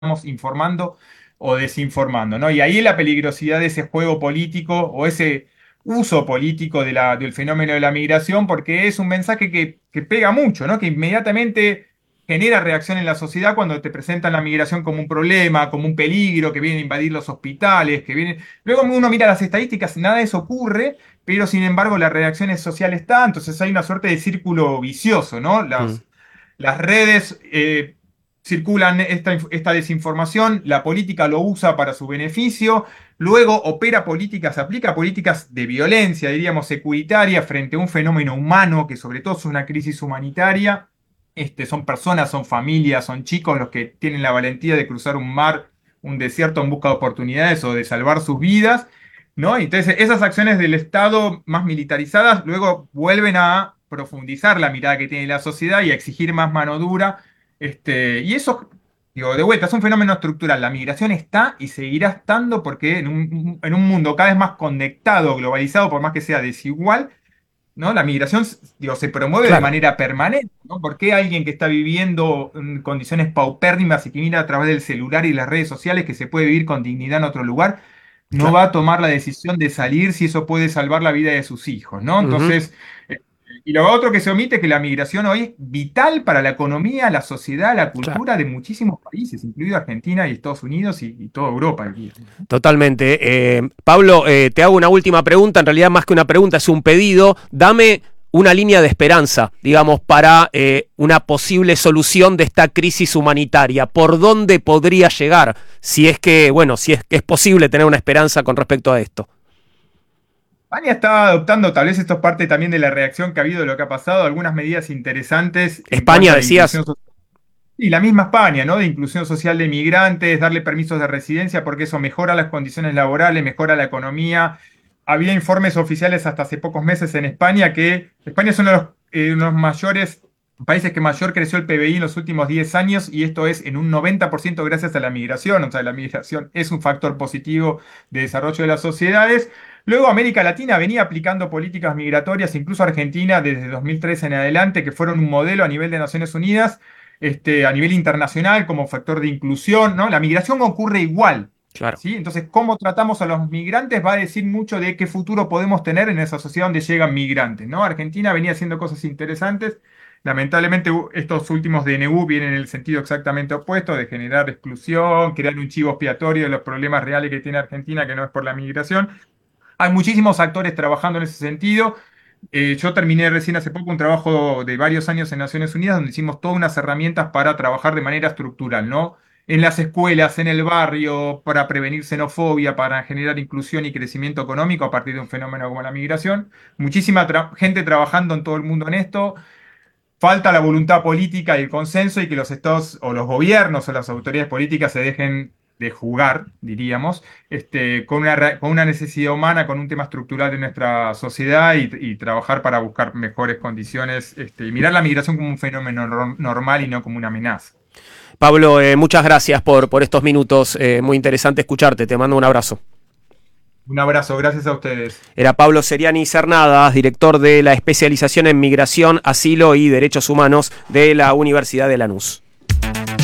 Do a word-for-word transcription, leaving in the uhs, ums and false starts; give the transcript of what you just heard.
estamos informando o desinformando, ¿no? Y ahí la peligrosidad de ese juego político o ese uso político de la, del fenómeno de la migración, porque es un mensaje que, que pega mucho, ¿no? Que inmediatamente genera reacción en la sociedad cuando te presentan la migración como un problema, como un peligro, que viene a invadir los hospitales, que viene... Luego uno mira las estadísticas, nada de eso ocurre, pero sin embargo la reacción es social está, entonces hay una suerte de círculo vicioso, ¿no? Mm. Las, las redes eh, circulan esta, inf- esta desinformación, la política lo usa para su beneficio, luego opera políticas, aplica políticas de violencia, diríamos, securitaria frente a un fenómeno humano que sobre todo es una crisis humanitaria. Este, son personas, son familias, son chicos los que tienen la valentía de cruzar un mar, un desierto en busca de oportunidades o de salvar sus vidas, ¿no? Entonces, esas acciones del Estado más militarizadas luego vuelven a profundizar la mirada que tiene la sociedad y a exigir más mano dura. Este, y eso, digo, de vuelta, es un fenómeno estructural. La migración está y seguirá estando porque en un, en un mundo cada vez más conectado, globalizado, por más que sea desigual, ¿no? La migración, digo, se promueve de Claro. manera permanente, ¿no? ¿Por qué alguien que está viviendo en condiciones paupérrimas y que mira a través del celular y las redes sociales que se puede vivir con dignidad en otro lugar, no Claro. va a tomar la decisión de salir si eso puede salvar la vida de sus hijos, ¿no? Ujú. Entonces, eh, y lo otro que se omite es que la migración hoy es vital para la economía, la sociedad, la Claro. cultura de muchísimos países, incluido Argentina y Estados Unidos y, y toda Europa, diría. Totalmente. Eh, Pablo, eh, te hago una última pregunta, en realidad más que una pregunta, es un pedido. Dame una línea de esperanza, digamos, para eh, una posible solución de esta crisis humanitaria. ¿Por dónde podría llegar? Si es que, bueno, si es que es posible tener una esperanza con respecto a esto. España está adoptando, tal vez esto es parte también de la reacción que ha habido de lo que ha pasado, algunas medidas interesantes en España, cuanto a la decías. inclusión social. Y la misma España, ¿no? De inclusión social de migrantes, darle permisos de residencia, porque eso mejora las condiciones laborales, mejora la economía. Había informes oficiales hasta hace pocos meses en España que España es uno de los, eh, uno de los mayores países que mayor creció el P B I en los últimos diez años y esto es en un noventa por ciento gracias a la migración. O sea, la migración es un factor positivo de desarrollo de las sociedades. Luego América Latina venía aplicando políticas migratorias, incluso Argentina desde dos mil trece en adelante, que fueron un modelo a nivel de Naciones Unidas, este, a nivel internacional como factor de inclusión, ¿no? La migración ocurre igual, Claro. ¿sí? Entonces, cómo tratamos a los migrantes va a decir mucho de qué futuro podemos tener en esa sociedad donde llegan migrantes, ¿no? Argentina venía haciendo cosas interesantes. Lamentablemente, u- estos últimos D N U vienen en el sentido exactamente opuesto, de generar exclusión, crear un chivo expiatorio de los problemas reales que tiene Argentina, que no es por la migración. Hay muchísimos actores trabajando en ese sentido. Eh, yo terminé recién hace poco un trabajo de varios años en Naciones Unidas donde hicimos todas unas herramientas para trabajar de manera estructural, ¿no? En las escuelas, en el barrio, para prevenir xenofobia, para generar inclusión y crecimiento económico a partir de un fenómeno como la migración. Muchísima tra- gente trabajando en todo el mundo en esto. Falta la voluntad política y el consenso y que los estados o los gobiernos o las autoridades políticas se dejen de jugar, diríamos, este, con una, re- con una necesidad humana, con un tema estructural de nuestra sociedad y, y trabajar para buscar mejores condiciones, este, y mirar la migración como un fenómeno nor- normal y no como una amenaza. Pablo, eh, muchas gracias por, por estos minutos. Eh, muy interesante escucharte. Te mando un abrazo. Un abrazo, gracias a ustedes. Era Pablo Seriani Cernadas, director de la especialización en migración, asilo y derechos humanos de la Universidad de Lanús.